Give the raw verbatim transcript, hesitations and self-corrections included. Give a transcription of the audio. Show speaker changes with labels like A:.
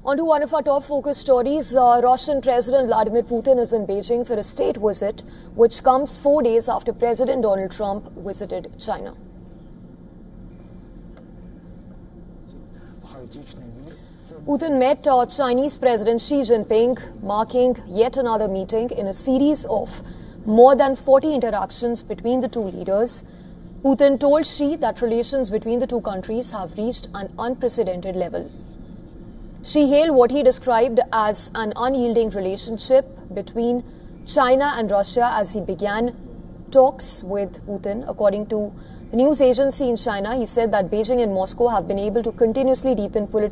A: On to one of our top focus stories. Uh, Russian President Vladimir Putin is in Beijing for a state visit, which comes four days after President Donald Trump visited China. Putin met uh, Chinese President Xi Jinping, marking yet another meeting in a series of more than forty interactions between the two leaders. Putin told Xi that relations between the two countries have reached an unprecedented level. Xi hailed what he described as an unyielding relationship between China and Russia as he began talks with Putin. According to the news agency in China, he said that Beijing and Moscow have been able to continuously deepen political